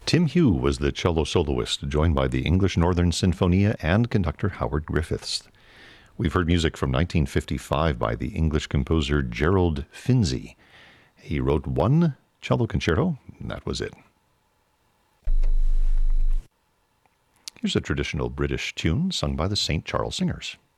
Tim Hugh was the cello soloist, joined by the English Northern Sinfonia and conductor Howard Griffiths. We've heard music from 1955 by the English composer Gerald Finzi. He wrote one cello concerto, and that was it. Here's a traditional British tune sung by the St. Charles Singers.